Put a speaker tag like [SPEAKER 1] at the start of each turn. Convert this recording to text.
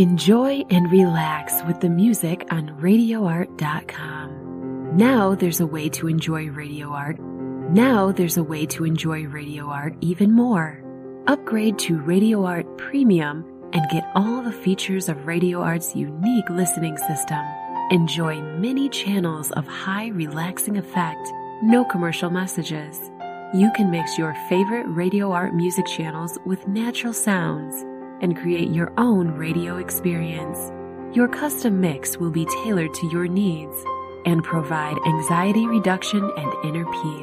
[SPEAKER 1] Enjoy and relax with the music on RadioArt.com. Now there's a way to enjoy Radio Art. Now there's a way to enjoy Radio Art even more. Upgrade to Radio Art Premium and get all the features of Radio Art's unique listening system. Enjoy many channels of high relaxing effect, no commercial messages. You can mix your favorite Radio Art music channels with natural sounds and create your own radio experience. Your custom mix will be tailored to your needs and provide anxiety reduction and inner peace.